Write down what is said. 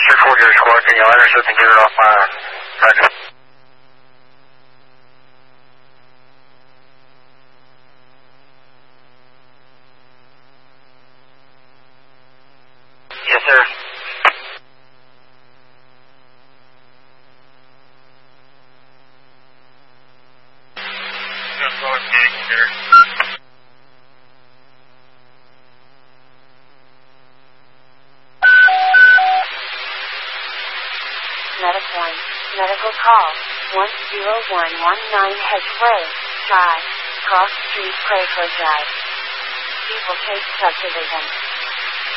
District 4 here, squad. Can you intercept and get it off my record? Yes, sir. Medipoint. Medical call. 10119 Hedgeway Drive. Cross Street, Crayford Drive. People Chase Subdivision.